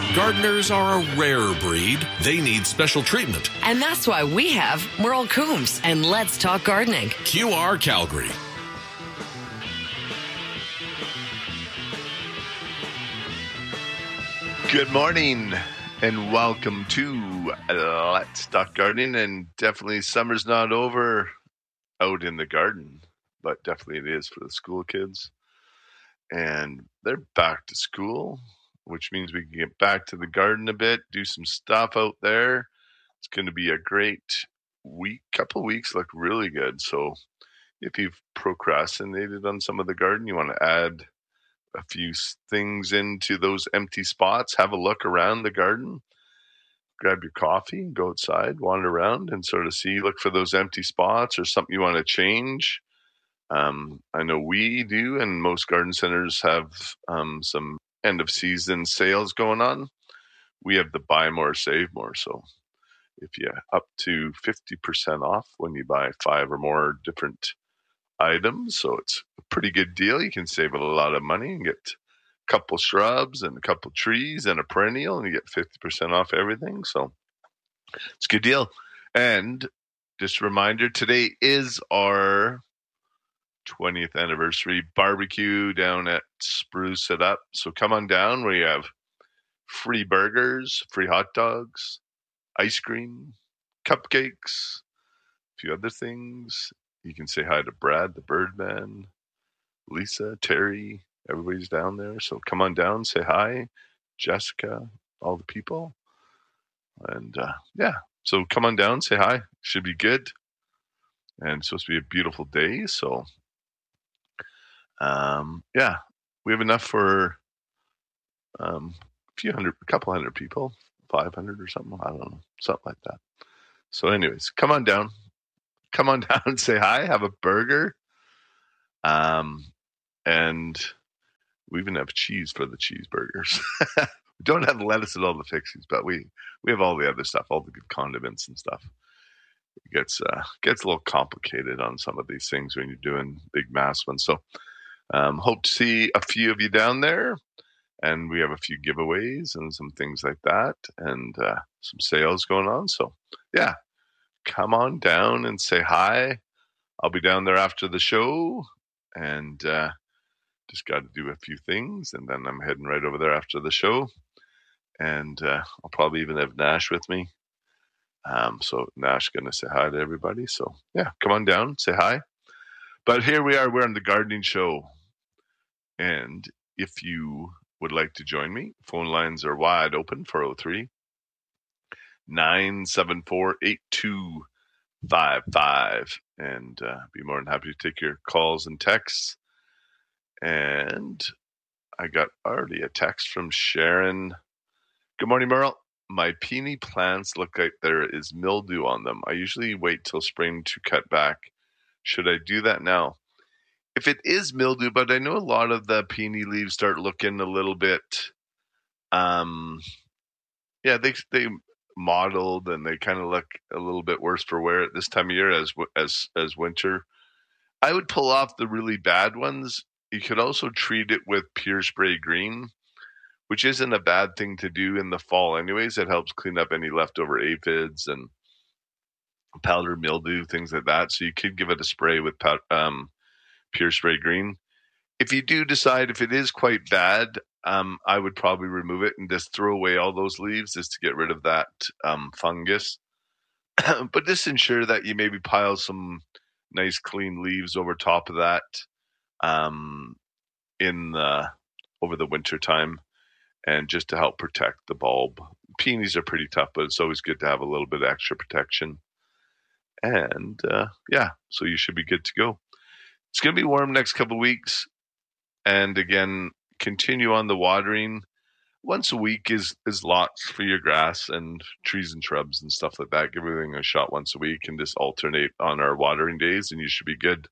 Gardeners are a rare breed. They need special treatment. And that's why we have Merle Coombs and Let's Talk Gardening. QR Calgary. Good morning and welcome to Let's Talk Gardening. And definitely summer's not over out in the garden, but definitely it is for the school kids. And they're back to school, which means we can get back to the garden a bit, do some stuff out there. It's going to be a great week. Couple weeks look really good. So if you've procrastinated on some of the garden, you want to add a few things into those empty spots, have a look around the garden, grab your coffee, go outside, wander around and sort of see, look for those empty spots or something you want to change. I know we do, and most garden centers have some end of season sales going on. We have the buy more, save more. So if you up to 50% off when you buy 5 or more different items, so it's a pretty good deal. You can save a lot of money and get a couple shrubs and a couple trees and a perennial, and you get 50% off everything. So it's a good deal. And just a reminder, today is our 20th anniversary barbecue down at Spruce It Up. So come on down. We have free burgers, free hot dogs, ice cream, cupcakes, a few other things. You can say hi to Brad, the Birdman, Lisa, Terry, everybody's down there. So come on down, say hi, Jessica, all the people. And so come on down, say hi. Should be good. And it's supposed to be a beautiful day. So we have enough for a couple hundred people, 500 or something. I don't know, something like that. So anyways, come on down and say hi, have a burger. And we even have cheese for the cheeseburgers. We don't have lettuce at all the fixies, but we have all the other stuff, all the good condiments and stuff. It gets a little complicated on some of these things when you're doing big mass ones. So hope to see a few of you down there, and we have a few giveaways and some things like that, and some sales going on. So yeah, come on down and say hi. I'll be down there after the show, and just got to do a few things, and then I'm heading right over there after the show, and I'll probably even have Nash with me. So Nash gonna say hi to everybody. So yeah, come on down, say hi. But here we are, we're on the gardening show. And if you would like to join me, phone lines are wide open, 403-974-8255. And be more than happy to take your calls and texts. And I got already a text from Sharon. Good morning, Merle. My peony plants look like there is mildew on them. I usually wait till spring to cut back. Should I do that now? If it is mildew, but I know a lot of the peony leaves start looking a little bit, they mottled and they kind of look a little bit worse for wear at this time of year as winter. I would pull off the really bad ones. You could also treat it with Pure Spray Green, which isn't a bad thing to do in the fall anyways. It helps clean up any leftover aphids and powdered mildew, things like that. So you could give it a spray with Pure Spray Green. If you do decide if it is quite bad, I would probably remove it and just throw away all those leaves just to get rid of that fungus. But just ensure that you maybe pile some nice clean leaves over top of that over the winter time, and just to help protect the bulb. Peonies are pretty tough, but it's always good to have a little bit of extra protection. And so you should be good to go. It's going to be warm next couple of weeks. And again, continue on the watering. Once a week is lots for your grass and trees and shrubs and stuff like that. Give everything a shot once a week and just alternate on our watering days, and you should be good.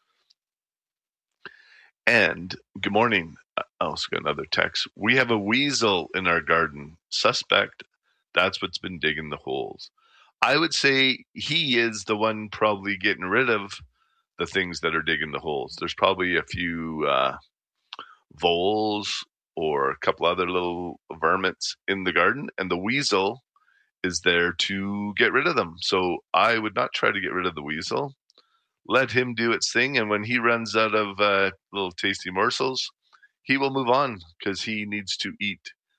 And good morning. I also got another text. We have a weasel in our garden. Suspect that's what's been digging the holes. I would say he is the one probably getting rid of the things that are digging the holes. There's probably a few voles or a couple other little varmints in the garden, and the weasel is there to get rid of them. So I would not try to get rid of the weasel. Let him do its thing, and when he runs out of little tasty morsels, he will move on because he needs to eat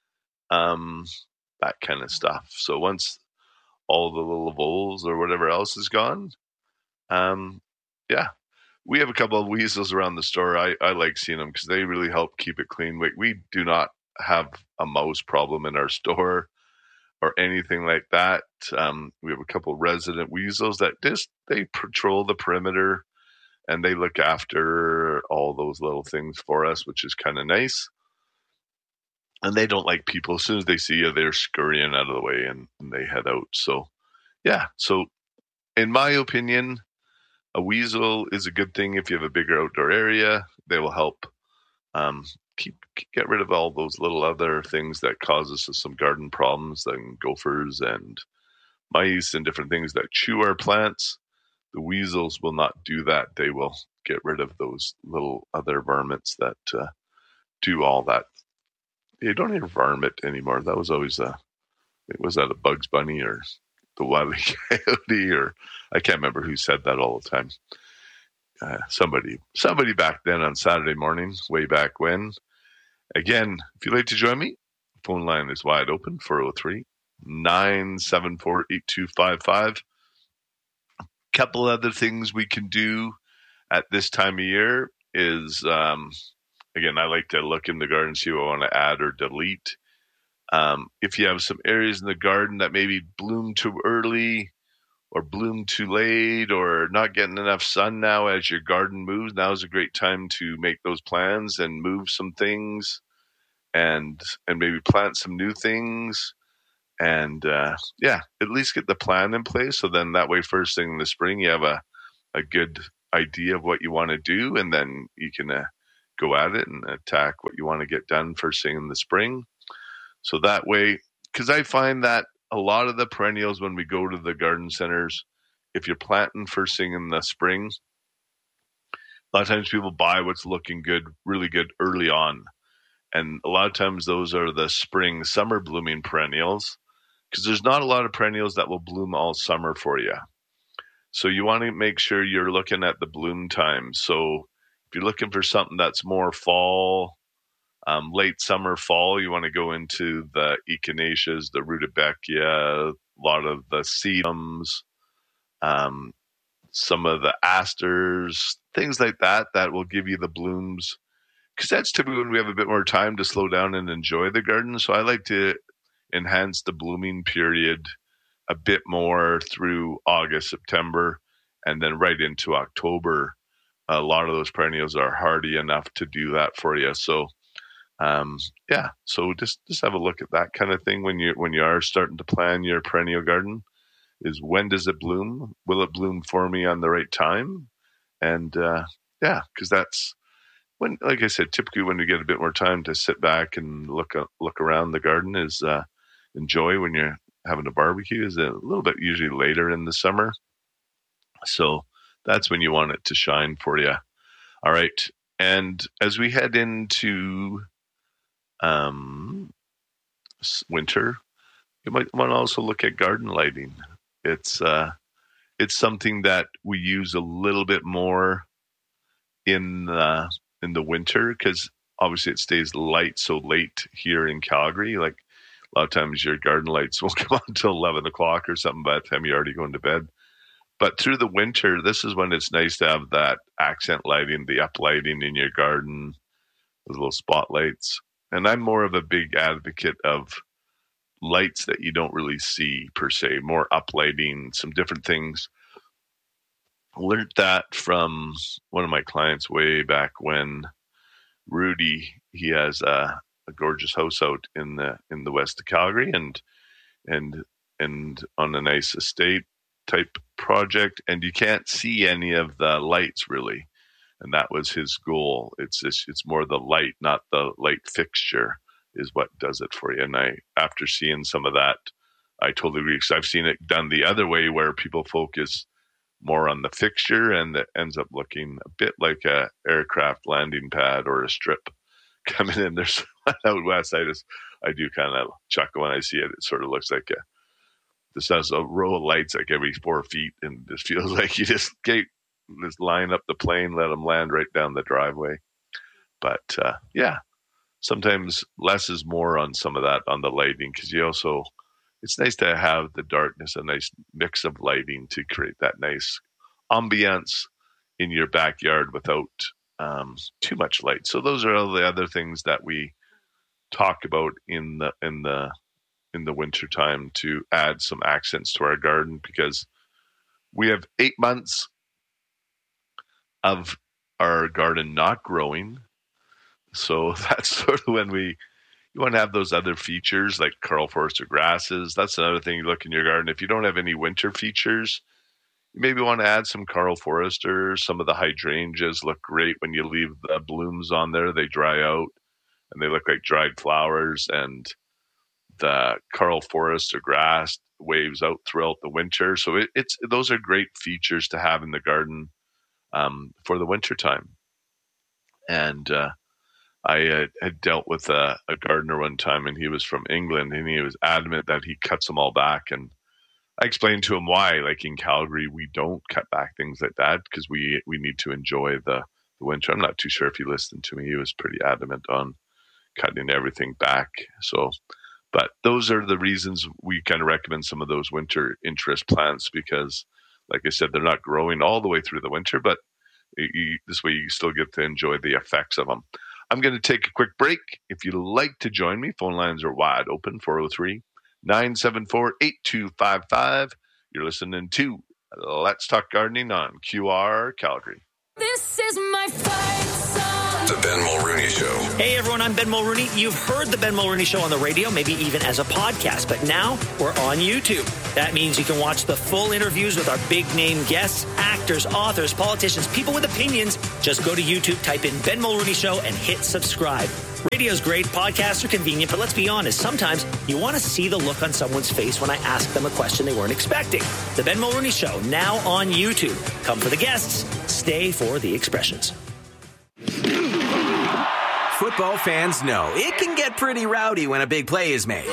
that kind of stuff. So once all the little voles or whatever else is gone, yeah, we have a couple of weasels around the store. I like seeing them because they really help keep it clean. We do not have a mouse problem in our store or anything like that. We have a couple resident weasels that they patrol the perimeter and they look after all those little things for us, which is kind of nice. And they don't like people. As soon as they see you, they're scurrying out of the way and they head out. So, yeah. So, in my opinion, a weasel is a good thing if you have a bigger outdoor area. They will help get rid of all those little other things that cause us some garden problems, like gophers and mice and different things that chew our plants. The weasels will not do that. They will get rid of those little other varmints that do all that. You don't hear varmint anymore. That was always was that a Bugs Bunny or the Wile E. Coyote, or I can't remember who said that all the time. Somebody back then on Saturday morning, way back when. Again, if you'd like to join me, phone line is wide open, 403-974-8255. Couple other things we can do at this time of year is, again, I like to look in the garden, see what I want to add or delete. If you have some areas in the garden that maybe bloom too early or bloom too late or not getting enough sun now as your garden moves, now is a great time to make those plans and move some things and maybe plant some new things. And at least get the plan in place. So then that way, first thing in the spring, you have a good idea of what you want to do, and then you can go at it and attack what you want to get done first thing in the spring. So that way, because I find that a lot of the perennials, when we go to the garden centers, if you're planting first thing in the spring, a lot of times people buy what's looking good, really good early on. And a lot of times those are the spring, summer blooming perennials, because there's not a lot of perennials that will bloom all summer for you. So you want to make sure you're looking at the bloom time. So if you're looking for something that's more fall, late summer, fall, you want to go into the echinaceas, the rudbeckia, a lot of the sedums, some of the asters, things like that will give you the blooms. Because that's typically when we have a bit more time to slow down and enjoy the garden. So I like to enhance the blooming period a bit more through August, September, and then right into October. A lot of those perennials are hardy enough to do that for you. So, so just have a look at that kind of thing when you are starting to plan your perennial garden. Is when does it bloom? Will it bloom for me on the right time? And because that's when, like I said, typically when you get a bit more time to sit back and look around the garden is enjoy when you're having a barbecue is a little bit usually later in the summer. So that's when you want it to shine for you. All right. And as we head into winter, you might want to also look at garden lighting. It's something that we use a little bit more in the winter because obviously it stays light so late here in Calgary. Like a lot of times your garden lights won't come on until 11 o'clock or something by the time you're already going to bed. But through the winter, this is when it's nice to have that accent lighting, the up lighting in your garden, those little spotlights. And I'm more of a big advocate of lights that you don't really see per se, more up lighting, some different things. I learned that from one of my clients way back when, Rudy. He has a gorgeous house out in the west of Calgary and on a nice estate type project, and you can't see any of the lights really, and that was his goal. It's more the light, not the light fixture, is what does it for you. And after seeing some of that, I totally agree, because I've seen it done the other way where people focus more on the fixture and it ends up looking a bit like a aircraft landing pad or a strip, coming in. There's one out west. I do kind of chuckle when I see it. It sort of looks like this has a row of lights like every 4 feet, and just feels like you just line up the plane, let them land right down the driveway. But sometimes less is more on some of that, on the lighting, because it's nice to have the darkness, a nice mix of lighting to create that nice ambience in your backyard without too much light. So those are all the other things that we talk about in the winter time to add some accents to our garden, because we have 8 months of our garden not growing. So that's sort of when you want to have those other features like Karl Forster grasses. That's another thing you look in your garden. If you don't have any winter features, you maybe want to add some Karl Forster. Some of the hydrangeas look great when you leave the blooms on there. They dry out and they look like dried flowers, and the Karl Forster grass waves out throughout the winter. So those are great features to have in the garden for the winter time. And I had dealt with a gardener one time, and he was from England, and he was adamant that he cuts them all back. And I explained to him why. Like in Calgary, we don't cut back things like that because we need to enjoy the winter. I'm not too sure if he listened to me. He was pretty adamant on cutting everything back. So, but those are the reasons we kind of recommend some of those winter interest plants, because, like I said, they're not growing all the way through the winter, but this way you still get to enjoy the effects of them. I'm going to take a quick break. If you'd like to join me, phone lines are wide open, 403-974-8255. You're listening to Let's Talk Gardening on QR Calgary. This is my fight song. The Ben Mulrooney Show. Hey everyone, I'm Ben Mulrooney. You've heard the Ben Mulrooney Show on the radio, maybe even as a podcast, but now we're on YouTube. That means you can watch the full interviews with our big name guests, actors, authors, politicians, people with opinions. Just go to YouTube, type in Ben Mulrooney Show, and hit subscribe. Radio's great, podcasts are convenient, but let's be honest, sometimes you want to see the look on someone's face when I ask them a question they weren't expecting. The Ben Mulrooney Show, now on YouTube. Come for the guests, stay for the expressions. Football fans know it can get pretty rowdy when a big play is made.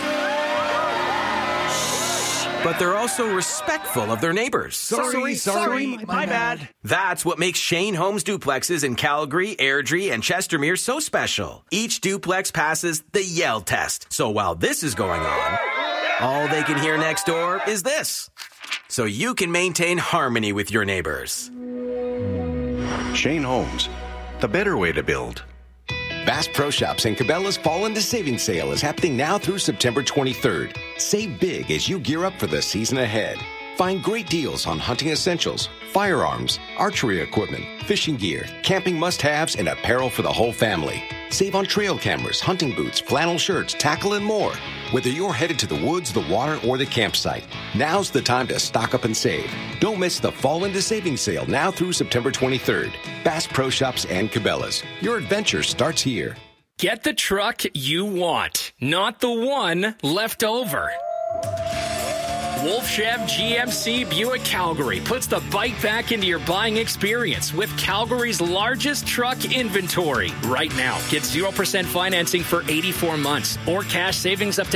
But they're also respectful of their neighbors. Sorry, my bad. That's what makes Shane Homes duplexes in Calgary, Airdrie, and Chestermere so special. Each duplex passes the Yell test. So while this is going on, all they can hear next door is this. So you can maintain harmony with your neighbors. Shane Homes, the better way to build. Bass Pro Shops and Cabela's Fall into Savings Sale is happening now through September 23rd. Save big as you gear up for the season ahead. Find great deals on hunting essentials, firearms, archery equipment, fishing gear, camping must-haves, and apparel for the whole family. Save on trail cameras, hunting boots, flannel shirts, tackle, and more. Whether you're headed to the woods, the water, or the campsite, now's the time to stock up and save. Don't miss the Fall into Savings Sale now through September 23rd. Bass Pro Shops and Cabela's. Your adventure starts here. Get the truck you want, not the one left over. Wolf Chev GMC Buick Calgary puts the bike back into your buying experience with Calgary's largest truck inventory. Right now, get 0% financing for 84 months or cash savings up to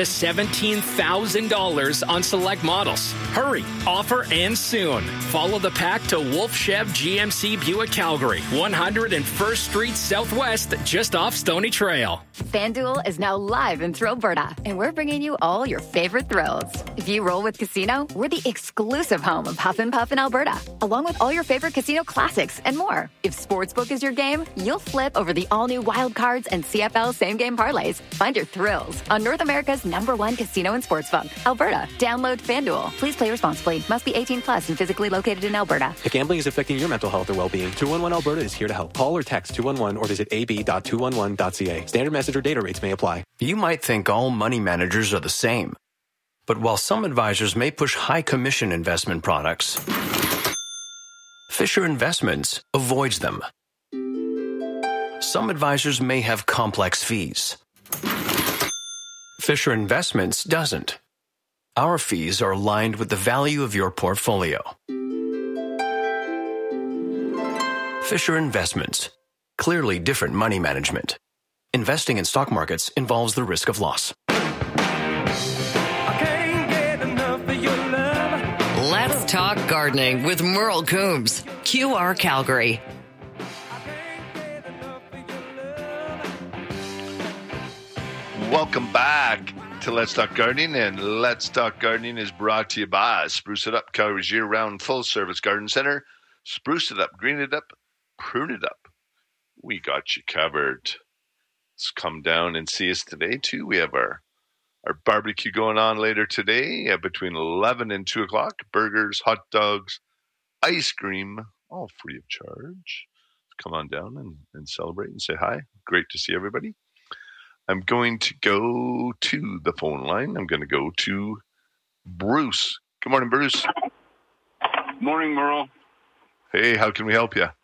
$17,000 on select models. Hurry, offer ends soon. Follow the pack to Wolf Chev GMC Buick Calgary, 101st Street Southwest, just off Stony Trail. FanDuel is now live in Thrillberta, and we're bringing you all your favorite thrills. If you roll with Casino, we're the exclusive home of Huff and Puff in Alberta, along with all your favorite casino classics and more. If Sportsbook is your game, you'll flip over the all-new Wild Cards and CFL same-game parlays. Find your thrills on North America's #1 casino and sportsbook, Alberta. Download FanDuel. Please play responsibly. Must be 18 plus and physically located in Alberta. If gambling is affecting your mental health or well-being, 211 Alberta is here to help. Call or text 211 or visit ab.211.ca. Standard message or data rates may apply. You might think all money managers are the same. But while some advisors may push high commission investment products, Fisher Investments avoids them. Some advisors may have complex fees. Fisher Investments doesn't. Our fees are aligned with the value of your portfolio. Fisher Investments. Clearly different money management. Investing in stock markets involves the risk of loss. Let's talk gardening with Merle Coombs, QR Calgary. Welcome back to Let's Talk Gardening, and Let's Talk Gardening is brought to you by Spruce It Up, Calgary's year-round full-service garden center. Spruce it up, green it up, prune it up. We got you covered. Let's come down and see us today, too. We have our barbecue going on later today between 11 and 2 o'clock. Burgers, hot dogs, ice cream, all free of charge. Come on down and celebrate and say hi. Great to see everybody. I'm going to go to the phone line. I'm going to go to Bruce. Good morning, Bruce. Morning, Merle. Hey, how can we help you?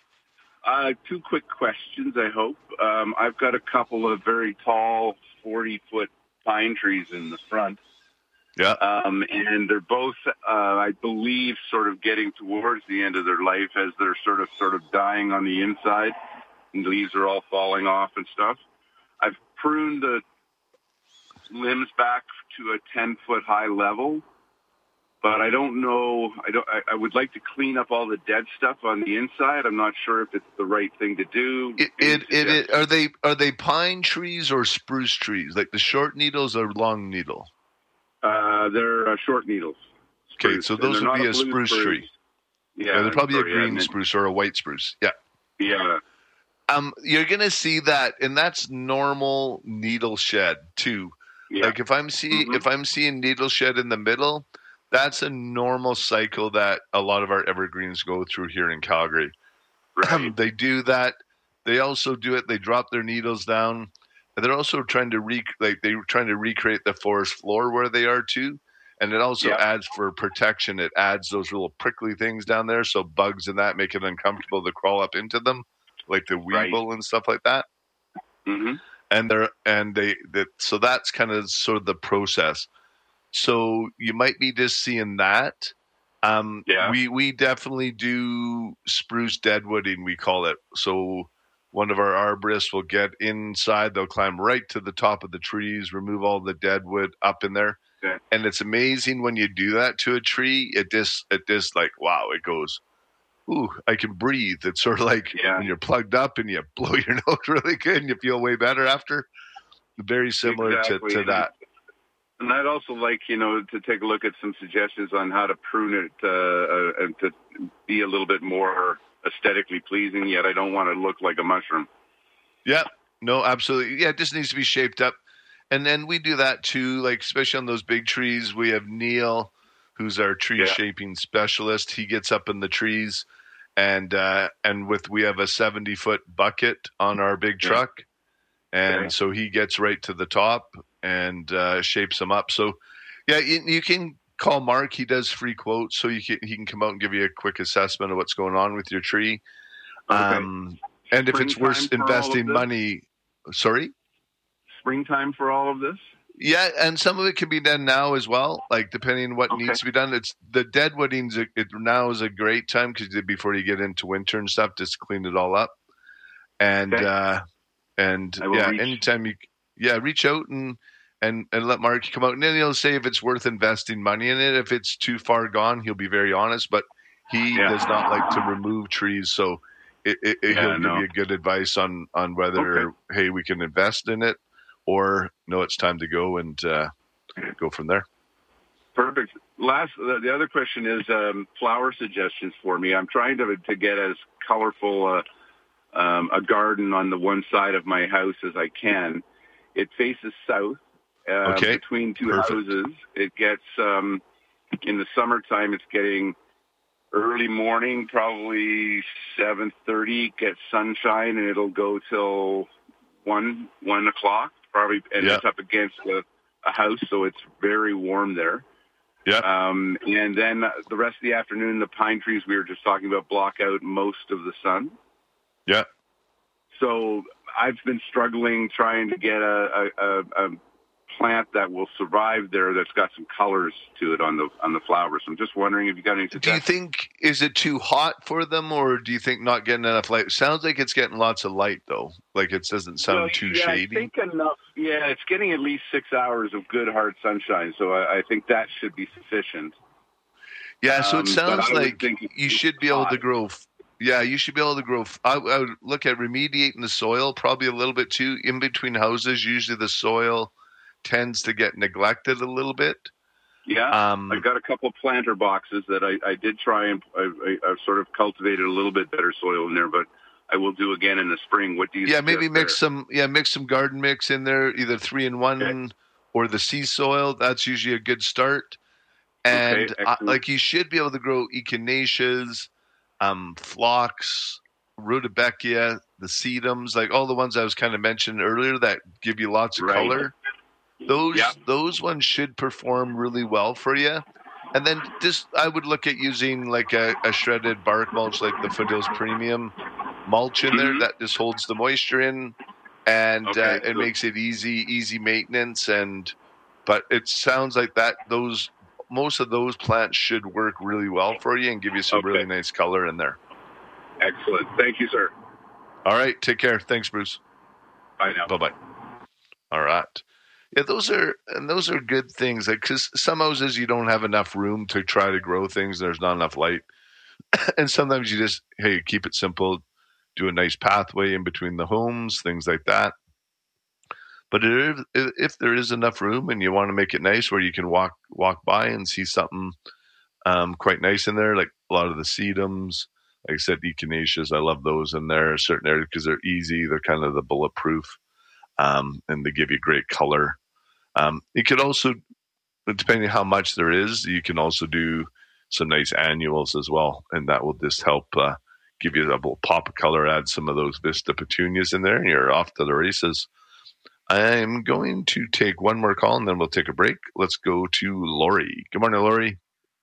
2 quick questions, I hope. I've got a couple of very tall 40-foot pine trees in the front. Yeah. And they're both, I believe, sort of getting towards the end of their life as they're sort of dying on the inside. And the leaves are all falling off and stuff. I've pruned the limbs back to a 10-foot high level, but I don't know. I would like to clean up all the dead stuff on the inside. I'm not sure if it's the right thing to do. Are they pine trees or spruce trees? Like the short needles or long needle? They're short needles. Okay, so those would be a spruce tree. Yeah, they're probably a green spruce or a white spruce. Yeah. Yeah. You're going to see that, and that's normal needle shed too. Yeah. Like if I'm seeing needle shed in the middle, that's a normal cycle that a lot of our evergreens go through here in Calgary. Right. They do that. They also do it. They drop their needles down, and they're also trying to recreate the forest floor where they are too. And it also adds for protection. It adds those little prickly things down there, so bugs and that make it uncomfortable to crawl up into them, like the weevil and stuff like that. Mm-hmm. So that's kind of sort of the process. So you might be just seeing that. We definitely do spruce deadwooding, we call it. So one of our arborists will get inside. They'll climb right to the top of the trees, remove all the deadwood up in there. Okay. And it's amazing when you do that to a tree. It just like, wow, it goes, ooh, I can breathe. It's sort of like when you're plugged up and you blow your nose really good and you feel way better after. Very similar to that. And I'd also like, to take a look at some suggestions on how to prune it and to be a little bit more aesthetically pleasing, yet I don't want to look like a mushroom. Yeah, no, absolutely. Yeah, it just needs to be shaped up. And then we do that too, like especially on those big trees. We have Neil, who's our tree shaping specialist. He gets up in the trees, and we have a 70-foot bucket on our big truck, and so he gets right to the top and shapes them up. So, yeah, you can call Mark. He does free quotes, so he can come out and give you a quick assessment of what's going on with your tree. Okay. And if it's worth investing money, sorry. Springtime for all of this? Yeah, and some of it can be done now as well, like depending on what needs to be done. It's the deadwooding now is a great time because before you get into winter and stuff, just clean it all up. And anytime you reach out and let Mark come out, and then he'll say if it's worth investing money in it. If it's too far gone, he'll be very honest, but he does not like to remove trees, so he'll give you good advice on whether hey, we can invest in it. Or no, it's time to go and go from there. Perfect. The other question is flower suggestions for me. I'm trying to get as colorful a garden on the one side of my house as I can. It faces south between two houses. It gets in the summertime. It's getting early morning, probably 7:30. Gets sunshine, and it'll go till 1 o'clock. Probably, and it's up against a house, so it's very warm there. Yeah. And then the rest of the afternoon, the pine trees we were just talking about block out most of the sun. Yeah. So I've been struggling trying to get a plant that will survive there that's got some colors to it on the flowers. I'm just wondering if you got any suggestions. Do you think, is it too hot for them, or do you think not getting enough light? Sounds like it's getting lots of light, though. Like it doesn't sound too shady. I think enough. Yeah, it's getting at least 6 hours of good hard sunshine, so I think that should be sufficient. Yeah, so it sounds like you should be able to grow. Yeah, you should be able to grow. I would look at remediating the soil, probably a little bit too. In between houses, usually the soil tends to get neglected a little bit. Yeah, I've got a couple of planter boxes that I did try, and I've sort of cultivated a little bit better soil in there, but I will do again in the spring. What do you? Yeah, maybe mix some garden mix in there, either 3-in-1 or the sea soil. That's usually a good start. And like you should be able to grow echinaceas, phlox, rudbeckia, the sedums, like all the ones I was kind of mentioning earlier that give you lots of color. Those ones should perform really well for you. And then I would look at using like a shredded bark mulch, like the Foothills Premium mulch in there that just holds the moisture in, and it makes it easy maintenance. But it sounds like most of those plants should work really well for you and give you some really nice color in there. Excellent. Thank you, sir. All right. Take care. Thanks, Bruce. Bye now. Bye-bye. All right. Yeah, those are good things. Like, because some houses you don't have enough room to try to grow things. There's not enough light. And sometimes you just, keep it simple. Do a nice pathway in between the homes, things like that. But if there is enough room and you want to make it nice where you can walk by and see something quite nice in there, like a lot of the sedums, like I said, echinaceas, I love those in there, certain areas because they're easy. They're kind of the bulletproof, and they give you great color. You could also, depending on how much there is, you can also do some nice annuals as well, and that will just help give you a little pop of color, add some of those Vista petunias in there, and you're off to the races. I'm going to take one more call, and then we'll take a break. Let's go to Lori. Good morning, Lori.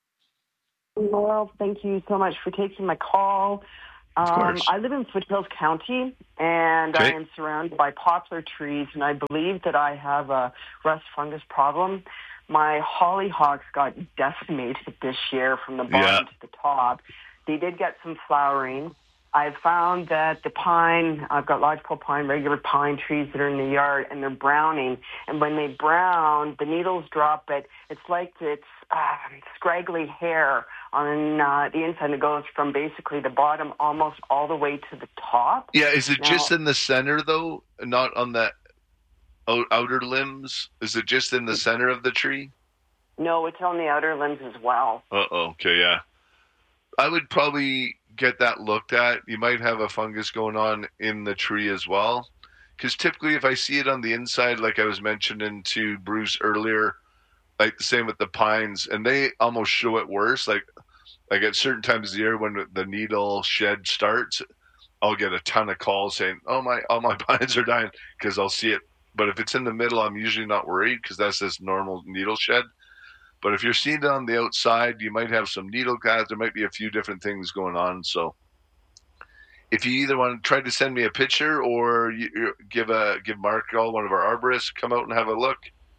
Well, thank you so much for taking my call. Of course. I live in Foothills County, and I am surrounded by poplar trees, and I believe that I have a rust fungus problem. My hollyhocks got decimated this year from the bottom to the top. They did get some flowering. I've found that the pine, I've got lodgepole pine, regular pine trees that are in the yard, and they're browning. And when they brown, the needles drop, but it's like it's scraggly hair on the inside that goes from basically the bottom almost all the way to the top. Yeah, is it just in the center, though, not on the outer limbs? Is it just in the center of the tree? No, it's on the outer limbs as well. Okay, yeah. I would probably get that looked at. You might have a fungus going on in the tree as well. Because typically if I see it on the inside, like I was mentioning to Bruce earlier, like the same with the pines, and they almost show it worse. Like at certain times of the year when the needle shed starts, I'll get a ton of calls saying, all my pines are dying, because I'll see it. But if it's in the middle, I'm usually not worried because that's this normal needle shed. But if you're seeing it on the outside, you might have some needle glass. There might be a few different things going on. So if you either want to try to send me a picture or you give Mark a call, one of our arborists, come out and have a look.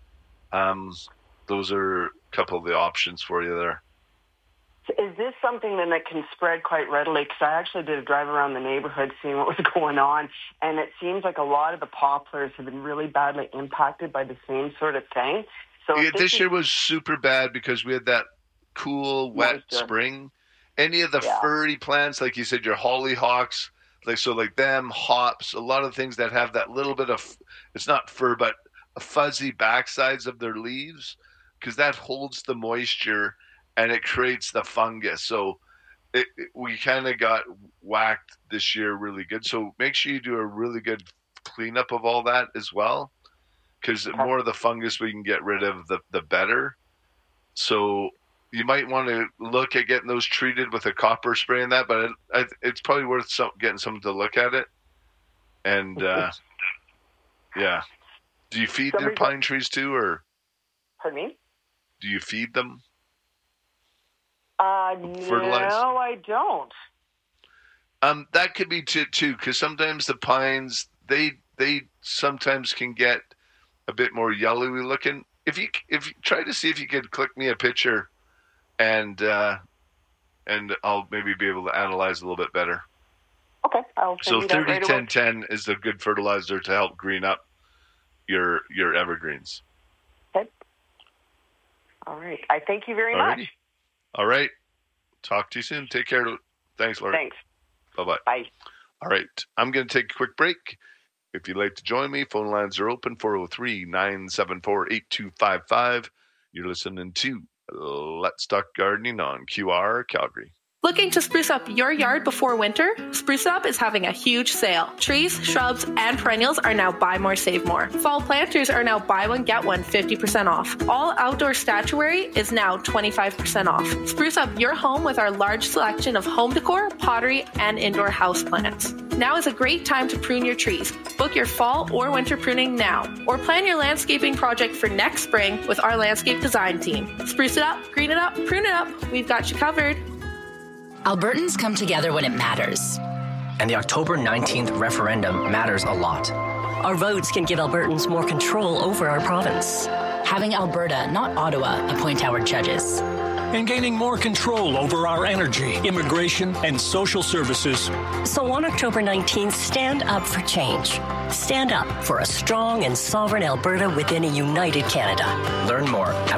Those are a couple of the options for you there. Is this something that can spread quite readily? Because I actually did a drive around the neighborhood seeing what was going on, and it seems like a lot of the poplars have been really badly impacted by the same sort of thing. So this year was super bad because we had that cool, wet spring. Any of the furry plants, like you said, your hollyhocks, like them, hops, a lot of things that have that little bit of, it's not fur, but fuzzy backsides of their leaves, because that holds the moisture and it creates the fungus. So we kind of got whacked this year really good. So make sure you do a really good cleanup of all that as well. Because the more of the fungus we can get rid of, the better. So you might want to look at getting those treated with a copper spray and that, but it's probably worth getting someone to look at it. And, yeah. Do you feed your pine trees too, or? Pardon me? Do you feed them? Fertilize? No, I don't. That could be too, because sometimes the pines, they sometimes can get a bit more yellowy looking. If you try to see if you could click me a picture, and I'll maybe be able to analyze a little bit better. Okay, I'll send you that right away. 30-10-10 is a good fertilizer to help green up your evergreens. Okay. All right. I thank you very much. All right. Talk to you soon. Take care. Thanks, Lori. Thanks. Bye-bye. Bye. All right. I'm going to take a quick break. If you'd like to join me, phone lines are open, 403-974-8255. You're listening to Let's Talk Gardening on QR Calgary. Looking to spruce up your yard before winter? Spruce Up is having a huge sale. Trees, shrubs, and perennials are now buy more, save more. Fall planters are now buy one, get one 50% off. All outdoor statuary is now 25% off. Spruce up your home with our large selection of home decor, pottery, and indoor houseplants. Now is a great time to prune your trees. Book your fall or winter pruning now, or plan your landscaping project for next spring with our landscape design team. Spruce it up, green it up, prune it up. We've got you covered. Albertans come together when it matters. And the October 19th referendum matters a lot. Our votes can give Albertans more control over our province. Having Alberta, not Ottawa, appoint our judges. And gaining more control over our energy, immigration, and social services. So on October 19th, stand up for change. Stand up for a strong and sovereign Alberta within a united Canada. Learn more at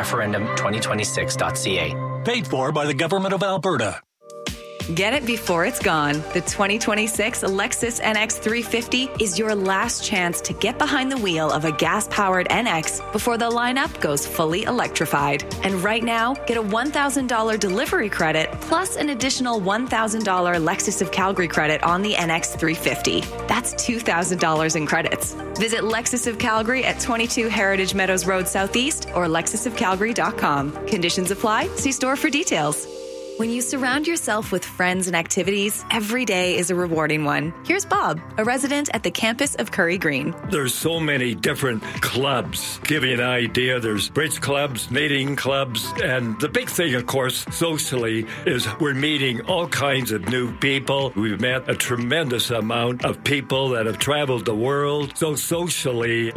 albertareferendum2026.ca. Paid for by the Government of Alberta. Get it before it's gone. The 2026 Lexus NX 350 is your last chance to get behind the wheel of a gas-powered NX before the lineup goes fully electrified. And right now, get a $1,000 delivery credit plus an additional $1,000 Lexus of Calgary credit on the NX 350. That's $2,000 in credits. Visit Lexus of Calgary at 22 Heritage Meadows Road Southeast or lexusofcalgary.com. Conditions apply. See store for details. When you surround yourself with friends and activities, every day is a rewarding one. Here's Bob, a resident at the campus of Curry Green. There's so many different clubs. Give you an idea, there's bridge clubs, knitting clubs, and the big thing, of course, socially, is we're meeting all kinds of new people. We've met a tremendous amount of people that have traveled the world. So socially,